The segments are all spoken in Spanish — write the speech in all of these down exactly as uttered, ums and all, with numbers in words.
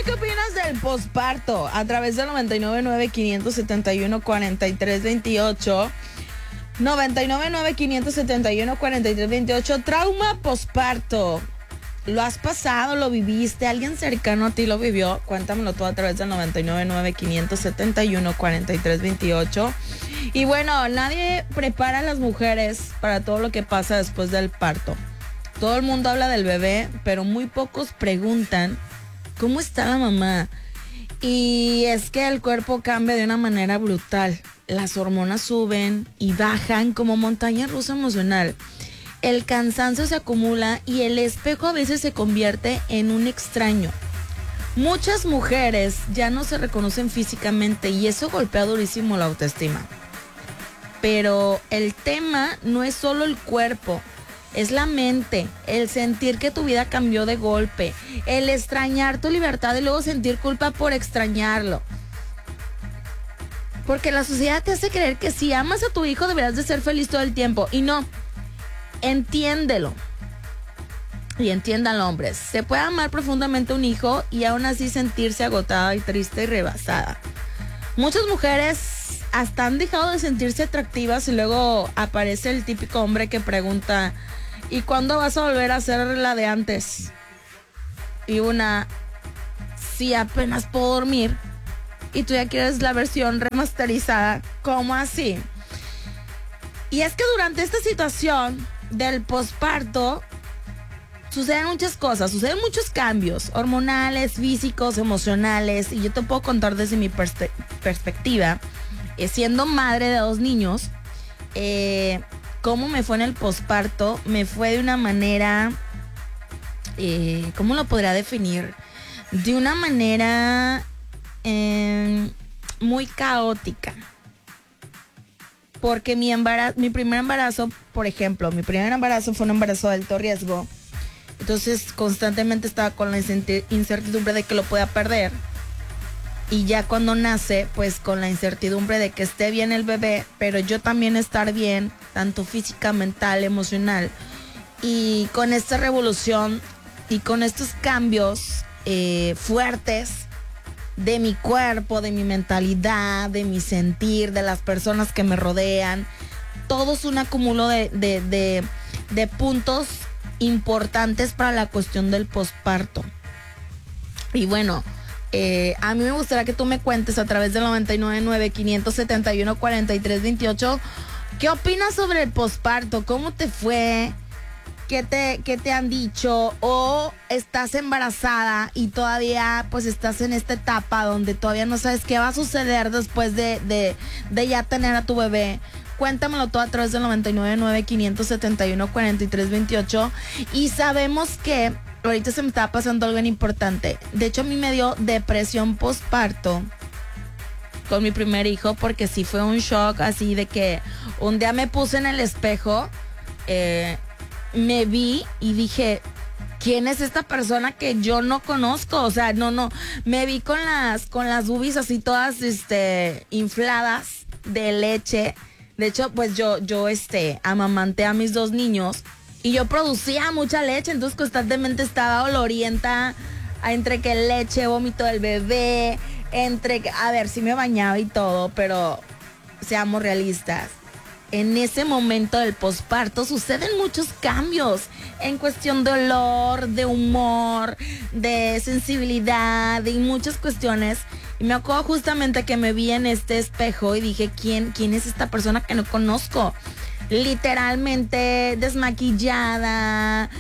qué opinas del posparto? A través del noventa y nueve nueve, quinientos setenta y uno, cuarenta y tres veintiocho. noventa y nueve nueve, quinientos setenta y uno, cuarenta y tres veintiocho. Trauma posparto. ¿Lo has pasado? ¿Lo viviste? ¿Alguien cercano a ti lo vivió? Cuéntamelo todo a través del noventa y nueve nueve, quinientos setenta y uno, cuarenta y tres veintiocho. Y bueno, nadie prepara a las mujeres para todo lo que pasa después del parto. Todo el mundo habla del bebé, pero muy pocos preguntan cómo está la mamá. Y es que el cuerpo cambia de una manera brutal. Las hormonas suben y bajan como montaña rusa emocional. El cansancio se acumula y el espejo a veces se convierte en un extraño. Muchas mujeres ya no se reconocen físicamente y eso golpea durísimo la autoestima. Pero el tema no es solo el cuerpo, es la mente, el sentir que tu vida cambió de golpe, el extrañar tu libertad y luego sentir culpa por extrañarlo. Porque la sociedad te hace creer que si amas a tu hijo deberás de ser feliz todo el tiempo y no. Entiéndelo. Y entiéndanlo, hombres. Se puede amar profundamente a un hijo y aún así sentirse agotada y triste y rebasada. Muchas mujeres hasta han dejado de sentirse atractivas y luego aparece el típico hombre que pregunta: ¿y cuándo vas a volver a ser la de antes? Y una: si apenas puedo dormir. Y tú ya quieres la versión remasterizada. ¿Cómo así? Y es que durante esta situación del posparto suceden muchas cosas, suceden muchos cambios hormonales, físicos, emocionales, y yo te puedo contar desde mi perspe- perspectiva, eh, siendo madre de dos niños, eh, cómo me fue en el posparto. Me fue de una manera, eh, ¿cómo lo podría definir? De una manera eh, muy caótica. Porque mi embarazo, mi primer embarazo, por ejemplo, mi primer embarazo fue un embarazo de alto riesgo. Entonces constantemente estaba con la incertidumbre de que lo pueda perder. Y ya cuando nace, pues con la incertidumbre de que esté bien el bebé, pero yo también estar bien, tanto física, mental, emocional. Y con esta revolución y con estos cambios eh, fuertes de mi cuerpo, de mi mentalidad, de mi sentir, de las personas que me rodean. Todo es un acúmulo de, de, de, de puntos importantes para la cuestión del posparto. Y bueno, eh, a mí me gustaría que tú me cuentes a través del noventa y nueve nueve, quinientos setenta y uno, cuarenta y tres veintiocho, ¿qué opinas sobre el posparto? ¿Cómo te fue? ¿Qué te, qué te han dicho? ¿O estás embarazada y todavía pues estás en esta etapa donde todavía no sabes qué va a suceder después de, de, de ya tener a tu bebé? Cuéntamelo todo a través del noventa y nueve nueve, quinientos setenta y uno, cuarenta y tres veintiocho. Y sabemos que ahorita se me estaba pasando algo bien importante. De hecho, a mí me dio depresión postparto con mi primer hijo, porque sí fue un shock así de que un día me puse en el espejo, eh, me vi y dije: ¿quién es esta persona que yo no conozco? O sea, no, no, me vi con las, con las boobies así todas, este, infladas de leche. De hecho, pues yo, yo, este, amamanté a mis dos niños y yo producía mucha leche, entonces constantemente estaba olorienta, entre que leche, vómito del bebé, entre que, a ver, sí me bañaba y todo, pero seamos realistas. En ese momento del posparto suceden muchos cambios en cuestión de olor, de humor, de sensibilidad y muchas cuestiones. Y me acuerdo justamente que me vi en este espejo y dije: ¿quién, quién es esta persona que no conozco? Literalmente desmaquillada,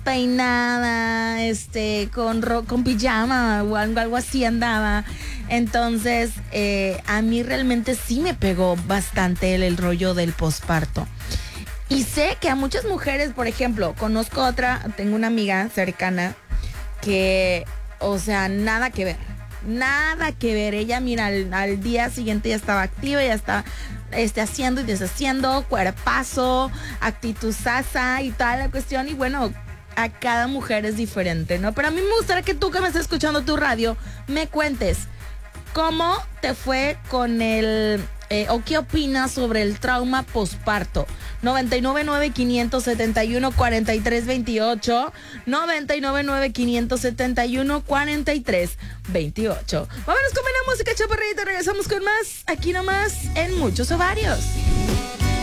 despeinada, este, con, ro- con pijama o algo, algo así andaba. Entonces, eh, a mí realmente sí me pegó bastante el, el rollo del posparto. Y sé que a muchas mujeres, por ejemplo, conozco otra, tengo una amiga cercana que, o sea, nada que ver. Nada que ver. Ella, mira, al, al día siguiente ya estaba activa, ya estaba este, haciendo y deshaciendo, cuerpazo, actitud sasa y toda la cuestión. Y bueno, a cada mujer es diferente, ¿no? Pero a mí me gustaría que tú, que me estás escuchando tu radio, me cuentes cómo te fue con el, eh, o qué opinas sobre el trauma posparto. noventa y nueve nueve, quinientos setenta y uno, cuarenta y tres veintiocho. noventa y nueve nueve, quinientos setenta y uno, cuarenta y tres veintiocho. Vámonos con la música chaparrita. Regresamos con más. Aquí nomás en Muchos Ovarios.